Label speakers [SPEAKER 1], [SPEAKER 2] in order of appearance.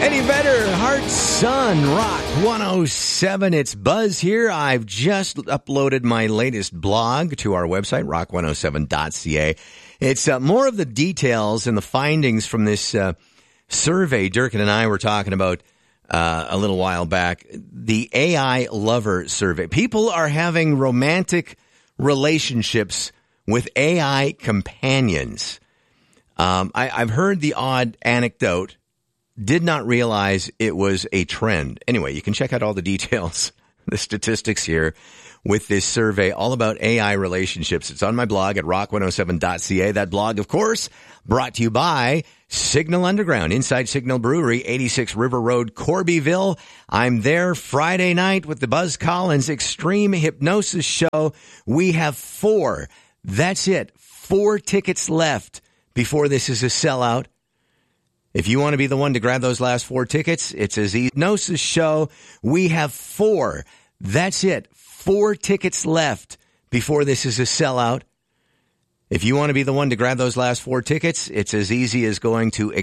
[SPEAKER 1] Any better? Heart Sun Rock 107. It's Buzz here. I've just uploaded my latest blog to our website, rock107.ca. It's more of the details and the findings from this survey Durkin and I were talking about a little while back. The AI Lover Survey. People are having romantic relationships with AI companions. I've heard the odd anecdote. Did not realize it was a trend. Anyway, you can check out all the details, the statistics here with this survey, all about AI relationships. It's on my blog at rock107.ca. That blog, of course, brought to you by Signal Underground, inside Signal Brewery, 86 River Road, Corbyville. I'm there Friday night with the Buzz Collins Extreme Hypnosis Show. We have 4. That's it. 4 tickets left before this is a sellout. If you want to be the one to grab those last 4 tickets, it's a Hypnosis Show. We have 4. That's it. 4 tickets left before this is a sellout. If you want to be the one to grab those last 4 tickets, it's as easy as going to